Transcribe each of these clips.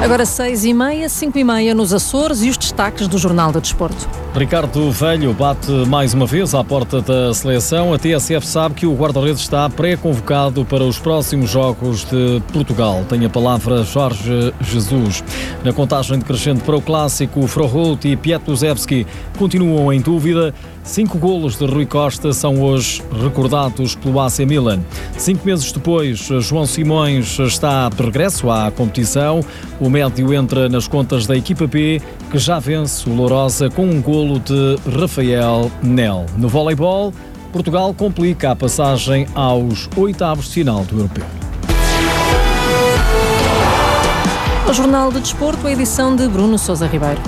Agora 6h30, 5h30 nos Açores e os destaques do Jornal do Desporto. Ricardo Velho bate mais uma vez à porta da seleção. A TSF sabe que o guarda-redes está pré-convocado para os próximos Jogos de Portugal. Tem a palavra Jorge Jesus. Na contagem decrescente para o clássico, Froholt e Pietuzewski continuam em dúvida. 5 golos de Rui Costa são hoje recordados pelo AC Milan. 5 meses depois, João Simões está de regresso à competição. O médio entra nas contas da equipa B, que já vence o Lourosa com um golo de Rafael Nel. No voleibol, Portugal complica a passagem aos oitavos de final do Europeu. O Jornal do Desporto, a edição de Bruno Sousa Ribeiro.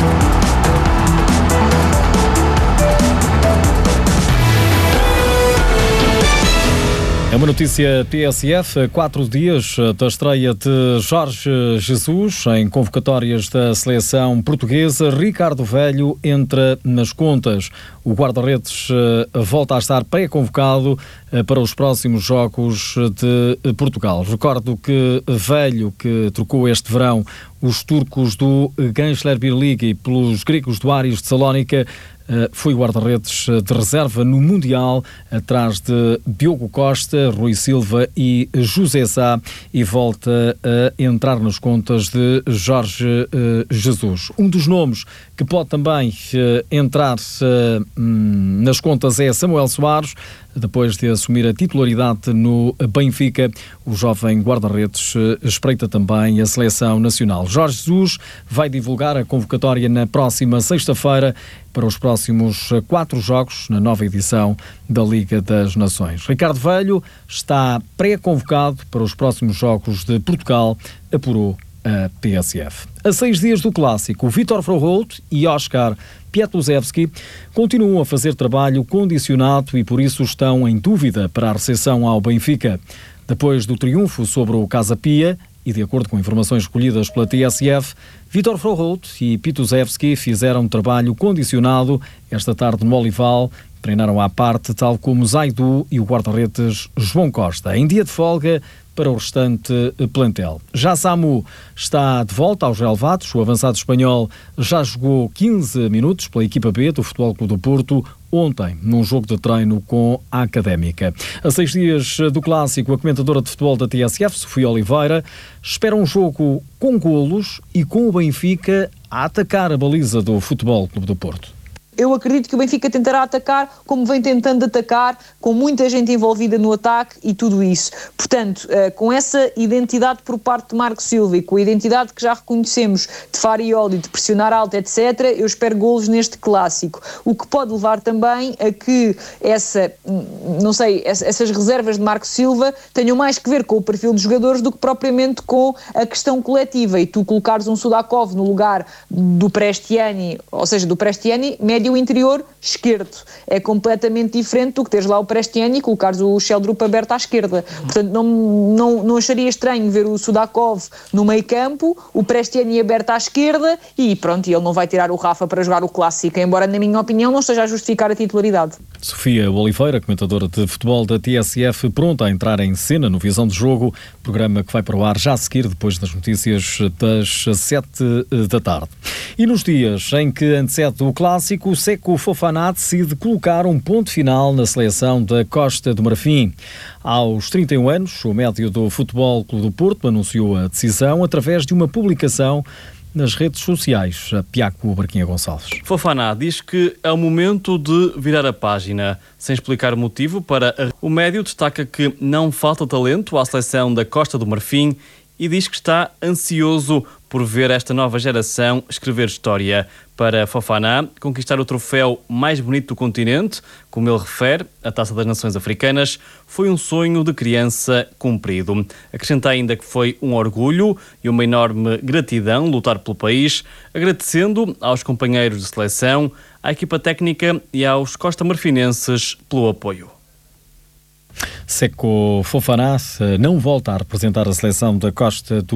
É uma notícia TSF, 4 dias da estreia de Jorge Jesus em convocatórias da seleção portuguesa. Ricardo Velho entra nas contas. O guarda-redes volta a estar pré-convocado para os próximos Jogos de Portugal. Recordo que Velho, que trocou este verão os turcos do Gençlerbirliği pelos gregos do Aris de Salónica, foi guarda-redes de reserva no Mundial, atrás de Diogo Costa, Rui Silva e José Sá, e volta a entrar nas contas de Jorge Jesus. Um dos nomes que pode também entrar nas contas é Samuel Soares. Depois de assumir a titularidade no Benfica, o jovem guarda-redes espreita também a seleção nacional. Jorge Jesus vai divulgar a convocatória na próxima sexta-feira para os próximos 4 jogos na nova edição da Liga das Nações. Ricardo Velho está pré-convocado para os próximos Jogos de Portugal, apurou a TSF. A 6 dias do clássico, Vítor Froholt e Oscar Pietuzewski continuam a fazer trabalho condicionado e por isso estão em dúvida para a recepção ao Benfica. Depois do triunfo sobre o Casa Pia, e de acordo com informações recolhidas pela TSF, Vítor Froholt e Pietuzewski fizeram trabalho condicionado esta tarde no Olival. Treinaram à parte, tal como Zaidu e o guarda-redes João Costa. Em dia de folga para o restante plantel. Já Samu está de volta aos relevados. O avançado espanhol já jogou 15 minutos pela equipa B do Futebol Clube do Porto ontem, num jogo de treino com a Académica. A 6 dias do clássico, a comentadora de futebol da TSF, Sofia Oliveira, espera um jogo com golos e com o Benfica a atacar a baliza do Futebol Clube do Porto. Eu acredito que o Benfica tentará atacar como vem tentando atacar, com muita gente envolvida no ataque e tudo isso. Portanto, com essa identidade por parte de Marco Silva e com a identidade que já reconhecemos de Farioli, de pressionar alto, etc., eu espero golos neste clássico. O que pode levar também a que essas reservas de Marco Silva tenham mais que ver com o perfil dos jogadores do que propriamente com a questão coletiva. E tu colocares um Sudakov no lugar do Prestiani, ou seja, do Prestiani, médio interior esquerdo. É completamente diferente do que teres lá o Prestiani e colocares o Sheldrup aberto à esquerda. Portanto, não acharia estranho ver o Sudakov no meio campo, o Prestiani aberto à esquerda e pronto, ele não vai tirar o Rafa para jogar o clássico, embora na minha opinião não esteja a justificar a titularidade. Sofia Oliveira, comentadora de futebol da TSF, pronta a entrar em cena no Visão de Jogo, programa que vai para o ar já a seguir, depois das notícias das 7 da tarde. E nos dias em que antecede o clássico, Seko Fofana decide colocar um ponto final na seleção da Costa do Marfim. Aos 31 anos, o médio do Futebol Clube do Porto anunciou a decisão através de uma publicação nas redes sociais. Piaco Barquinha Gonçalves. Fofana diz que é o momento de virar a página. Sem explicar o motivo o médio destaca que não falta talento à seleção da Costa do Marfim e diz que está ansioso por ver esta nova geração escrever história. Para Fofana, conquistar o troféu mais bonito do continente, como ele refere, a Taça das Nações Africanas, foi um sonho de criança cumprido. Acrescenta ainda que foi um orgulho e uma enorme gratidão lutar pelo país, agradecendo aos companheiros de seleção, à equipa técnica e aos costa-marfinenses pelo apoio. Seko Fofana não volta a representar a seleção da Costa do